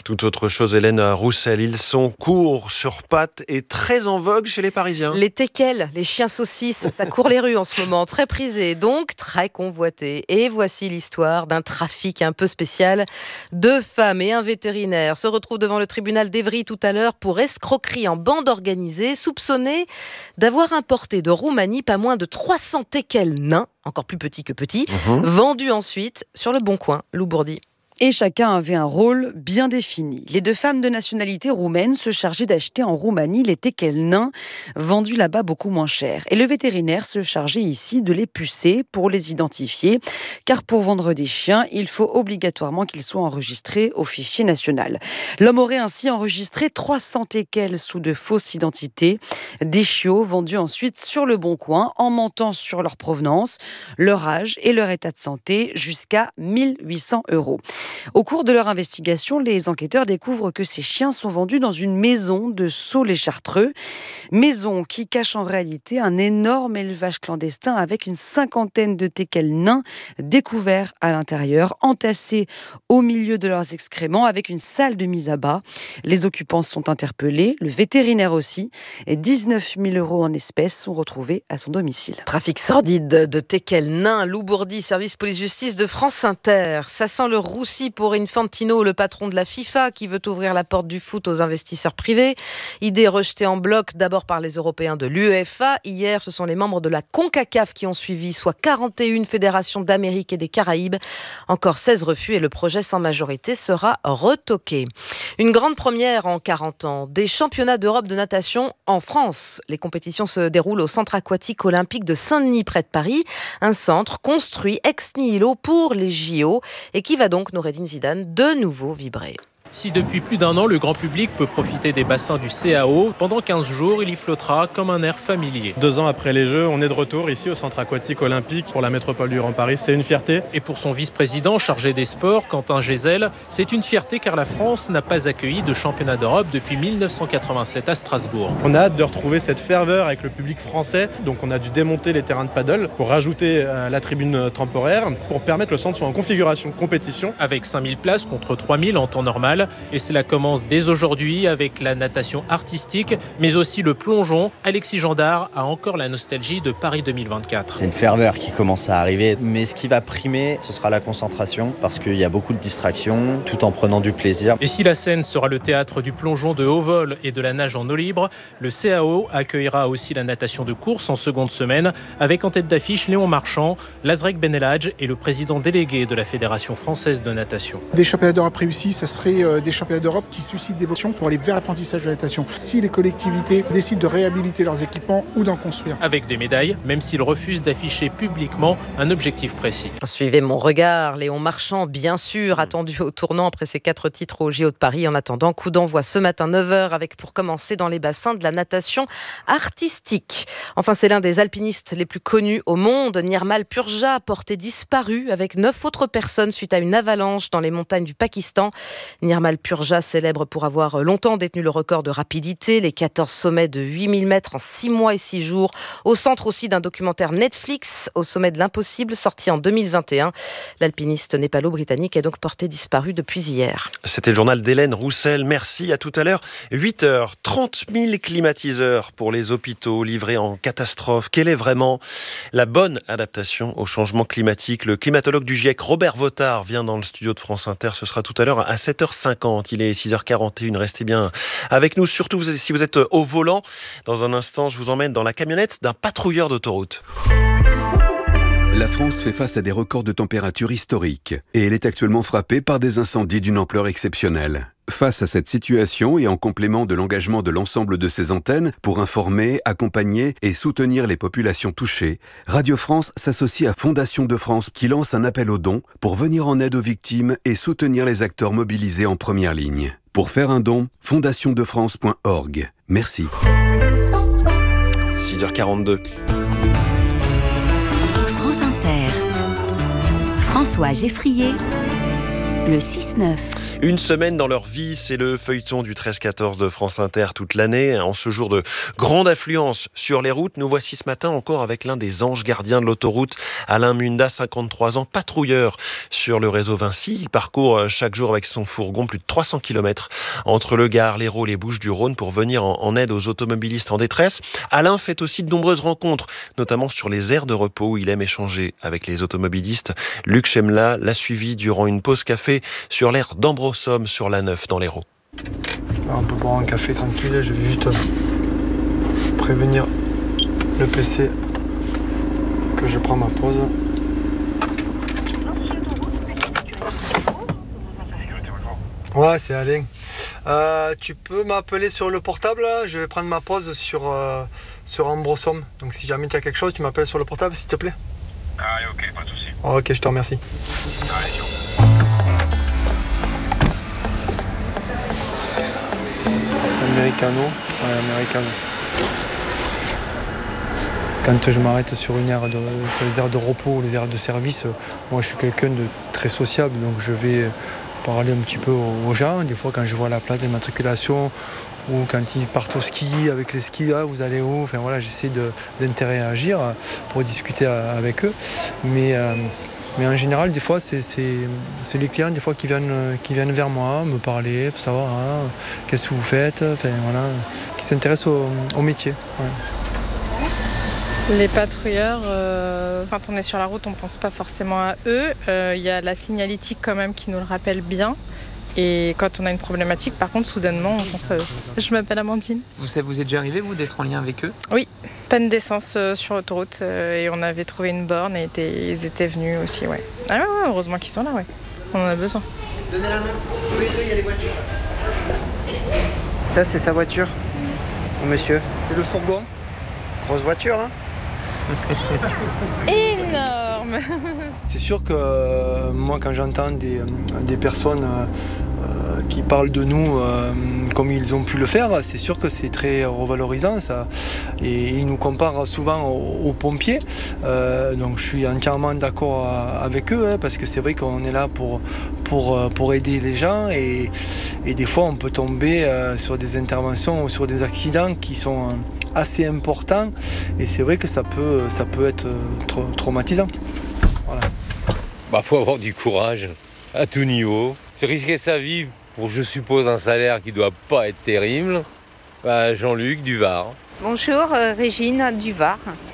Tout autre chose, Hélène Roussel. Ils sont courts, sur pattes et très en vogue chez les Parisiens. Les teckels, les chiens saucisses, ça court les rues en ce moment, très prisés, donc très convoités. Et voici l'histoire d'un trafic un peu spécial. 2 femmes et un vétérinaire se retrouvent devant le tribunal d'Évry tout à l'heure pour escroquerie en bande organisée, soupçonnés d'avoir importé de Roumanie pas moins de 300 teckels nains, encore plus petits que petits, vendus ensuite sur le Bon Coin. Lou Bourdi. Et chacun avait un rôle bien défini. Les 2 femmes de nationalité roumaine se chargeaient d'acheter en Roumanie les teckels nains, vendus là-bas beaucoup moins cher. Et le vétérinaire se chargeait ici de les pucer pour les identifier, car pour vendre des chiens, il faut obligatoirement qu'ils soient enregistrés au fichier national. L'homme aurait ainsi enregistré 300 teckels sous de fausses identités, des chiots vendus ensuite sur le Bon Coin, en mentant sur leur provenance, leur âge et leur état de santé, jusqu'à 1 800 €. Au cours de leur investigation, les enquêteurs découvrent que ces chiens sont vendus dans une maison de Sceaux-les-Chartreux. Maison qui cache en réalité un énorme élevage clandestin avec une 50aine de teckels nains découverts à l'intérieur, entassés au milieu de leurs excréments avec une salle de mise à bas. Les occupants sont interpellés, le vétérinaire aussi, et 19 000 € en espèces sont retrouvés à son domicile. Trafic sordide de teckels nains. Lou Bourdi, service police-justice de France Inter. Ça sent le roussi pour Infantino, le patron de la FIFA, qui veut ouvrir la porte du foot aux investisseurs privés. Idée rejetée en bloc d'abord par les Européens de l'UEFA. Hier, ce sont les membres de la CONCACAF qui ont suivi, soit 41 fédérations d'Amérique et des Caraïbes. Encore 16 refus et le projet sans majorité sera retoqué. Une grande première en 40 ans. Des championnats d'Europe de natation en France. Les compétitions se déroulent au centre aquatique olympique de Saint-Denis, près de Paris. Un centre construit ex nihilo pour les JO et qui va donc, Noureddine Zidane, de nouveau vibrer. Si depuis plus d'1 an, le grand public peut profiter des bassins du CAO, pendant 15 jours, il y flottera comme un air familier. 2 ans après les Jeux, on est de retour ici au centre aquatique olympique pour la métropole du Grand Paris. C'est une fierté. Et pour son vice-président chargé des sports, Quentin Gézel, c'est une fierté car la France n'a pas accueilli de championnat d'Europe depuis 1987 à Strasbourg. On a hâte de retrouver cette ferveur avec le public français. Donc on a dû démonter les terrains de paddle pour rajouter la tribune temporaire pour permettre que le centre soit en configuration compétition. Avec 5000 places contre 3000 en temps normal. Et cela commence dès aujourd'hui avec la natation artistique, mais aussi le plongeon. Alexis Gendard a encore la nostalgie de Paris 2024. C'est une ferveur qui commence à arriver, mais ce qui va primer, ce sera la concentration, parce qu'il y a beaucoup de distractions, tout en prenant du plaisir. Et si la Seine sera le théâtre du plongeon de haut vol et de la nage en eau libre, le CAO accueillera aussi la natation de course en seconde semaine, avec en tête d'affiche Léon Marchand, Lazrek Benelhadj et le président délégué de la Fédération française de natation. Des championnats d'Europe réussis, ça serait des championnats d'Europe qui suscitent des vocations pour aller vers l'apprentissage de la natation. Si les collectivités décident de réhabiliter leurs équipements ou d'en construire. Avec des médailles, même s'ils refusent d'afficher publiquement un objectif précis. Suivez mon regard, Léon Marchand, bien sûr, attendu au tournant après ses 4 titres au JO de Paris. En attendant, coup d'envoi ce matin 9h avec pour commencer dans les bassins de la natation artistique. Enfin, c'est l'un des alpinistes les plus connus au monde. Nirmal Purja, porté disparu avec 9 autres personnes suite à une avalanche dans les montagnes du Pakistan. Nirmal Purja, célèbre pour avoir longtemps détenu le record de rapidité, les 14 sommets de 8000 mètres en 6 mois et 6 jours, au centre aussi d'un documentaire Netflix, Au sommet de l'impossible, sorti en 2021. L'alpiniste népalo-britannique est donc porté disparu depuis hier. C'était le journal d'Hélène Roussel. Merci, à tout à l'heure. 8h, 30 000 climatiseurs pour les hôpitaux livrés en catastrophe. Quelle est vraiment la bonne adaptation au changement climatique ? Le climatologue du GIEC, Robert Votard, vient dans le studio de France Inter. Ce sera tout à l'heure à 7h50. Il est 6h41. Restez bien avec nous, surtout si vous êtes au volant. Dans un instant, je vous emmène dans la camionnette d'un patrouilleur d'autoroute. La France fait face à des records de température historiques et elle est actuellement frappée par des incendies d'une ampleur exceptionnelle. Face à cette situation et en complément de l'engagement de l'ensemble de ses antennes pour informer, accompagner et soutenir les populations touchées, Radio France s'associe à Fondation de France qui lance un appel aux dons pour venir en aide aux victimes et soutenir les acteurs mobilisés en première ligne. Pour faire un don, fondationdefrance.org. Merci. 6h42. France Inter. François Geffrier, le 6-9. Une semaine dans leur vie, c'est le feuilleton du 13-14 de France Inter toute l'année. En ce jour de grande affluence sur les routes, nous voici ce matin encore avec l'un des anges gardiens de l'autoroute, Alain Munda, 53 ans, patrouilleur sur le réseau Vinci. Il parcourt chaque jour avec son fourgon plus de 300 km entre le Gard, l'Hérault, les Bouches-du-Rhône pour venir en aide aux automobilistes en détresse. Alain fait aussi de nombreuses rencontres, notamment sur les aires de repos où il aime échanger avec les automobilistes. Luc Chemla l'a suivi durant une pause café sur l'aire d'Ambrosomme sur la 9 dans l'Hérault. On peut boire un café tranquille, je vais juste prévenir le PC que je prends ma pause. Ouais, c'est Alain. Tu peux m'appeler sur le portable, là. Je vais prendre ma pause sur Ambrosomme. Donc si jamais tu as quelque chose, tu m'appelles sur le portable s'il te plaît. Allez, ok, pas de soucis. Ok, je te remercie. Allez, Americano. Ouais, Americano. Quand je m'arrête sur les aires de repos ou les aires de service, moi je suis quelqu'un de très sociable, donc je vais parler un petit peu aux gens. Des fois quand je vois la plaque d'immatriculation ou quand ils partent au ski avec les skis, vous allez où ? Enfin voilà, j'essaie d'interagir pour discuter avec eux. Mais en général, des fois, c'est les clients des fois qui viennent vers moi, me parler, pour savoir qu'est-ce que vous faites, enfin, voilà, qui s'intéressent au métier. Ouais. Les patrouilleurs, quand on est sur la route, on ne pense pas forcément à eux. Il y a la signalétique quand même qui nous le rappelle bien. Et quand on a une problématique, par contre, soudainement, on pense à eux. Je m'appelle Amandine. Vous êtes déjà arrivé, vous, d'être en lien avec eux ? Oui, panne d'essence sur l'autoroute et on avait trouvé une borne et ils étaient venus aussi, ouais. Ah ouais, heureusement qu'ils sont là, ouais. On en a besoin. Donnez la main. Tous les deux, il y a les voitures. Ça, c'est sa voiture, monsieur. C'est le fourgon. Grosse voiture, hein ? Énorme. C'est sûr que moi, quand j'entends des personnes qui parlent de nous comme ils ont pu le faire, c'est sûr que c'est très revalorisant ça. Et ils nous comparent souvent aux pompiers. Donc je suis entièrement d'accord avec eux, parce que c'est vrai qu'on est là pour aider les gens et des fois on peut tomber sur des interventions ou sur des accidents qui sont assez importants et c'est vrai que ça peut être traumatisant. Voilà. Faut avoir du courage à tout niveau. C'est risquer sa vie pour, je suppose, un salaire qui doit pas être terrible. Jean-Luc du Var. Bonjour, Régine du Var.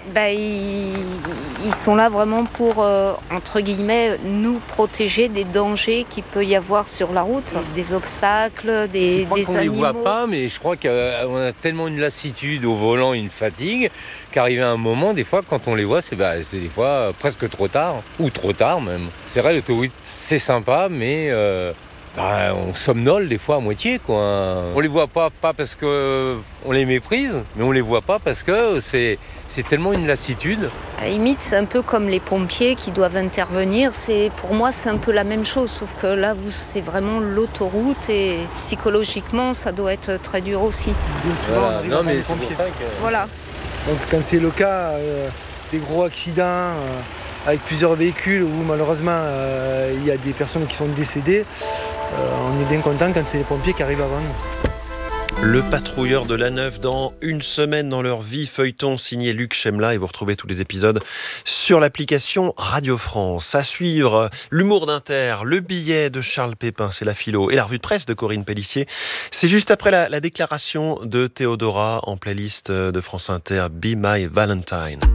Ils sont là vraiment pour, entre guillemets, nous protéger des dangers qu'il peut y avoir sur la route, des obstacles, des animaux. On les voit pas, mais je crois qu'on a tellement une lassitude au volant, une fatigue, qu'arrivé à un moment, des fois, quand on les voit, c'est des fois presque trop tard, ou trop tard même. C'est vrai, l'autoroute, c'est sympa, mais... on somnole des fois à moitié, quoi. On les voit pas parce qu'on les méprise, mais on les voit pas parce que c'est tellement une lassitude. À la limite, c'est un peu comme les pompiers qui doivent intervenir. Pour moi, c'est un peu la même chose, sauf que là, c'est vraiment l'autoroute et psychologiquement, ça doit être très dur aussi. Voilà. Non, mais c'est pour ça que... Voilà. Donc quand c'est le cas, des gros accidents... avec plusieurs véhicules où malheureusement il y a des personnes qui sont décédées, on est bien content quand c'est les pompiers qui arrivent avant nous. Le patrouilleur de la 9 dans Une semaine dans leur vie, feuilleton signé Luc Chemla, et vous retrouvez tous les épisodes sur l'application Radio France. À suivre, l'humour d'Inter, le billet de Charles Pépin, c'est la philo, et la revue de presse de Corinne Pellissier. C'est juste après la déclaration de Théodora en playlist de France Inter, Be My Valentine.